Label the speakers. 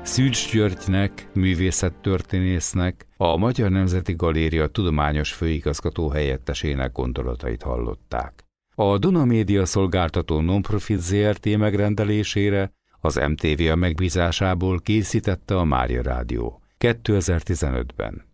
Speaker 1: Szűcs Györgynek, művészettörténésznek, a Magyar Nemzeti Galéria tudományos főigazgató helyettesének gondolatait hallották. A Duna Média szolgáltató non-profit Zrt. Megrendelésére az MTV a megbízásából készítette a Mária Rádió 2015-ben.